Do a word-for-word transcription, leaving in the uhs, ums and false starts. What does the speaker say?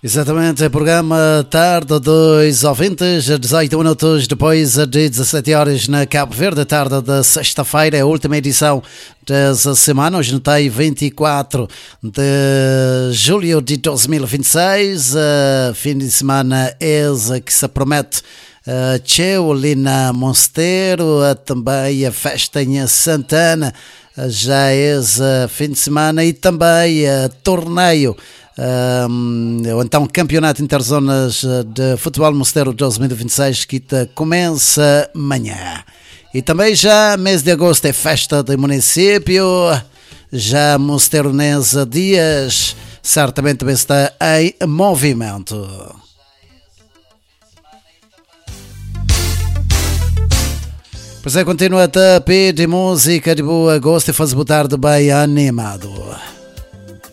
Exatamente, programa Tarde dos Ouvintes, dezoito minutos depois de dezessete horas na Cabo Verde, tarde da sexta-feira, a última edição dessa semana. Hoje notei vinte e quatro de julho de dois mil e vinte e seis, uh, fim de semana esse que se promete. Uh, Cheu ali na Monsteiro, uh, também a festa em Santana, uh, já é uh, fim de semana, e também uh, torneio, uh, ou então campeonato interzonas de futebol Monsteiro dois mil e vinte e seis que começa amanhã. E também já mês de agosto é festa do município, já Monsteironense Dias certamente também está em movimento. Pois é, continua a pedir música de boa gosto e faz botar de bem animado.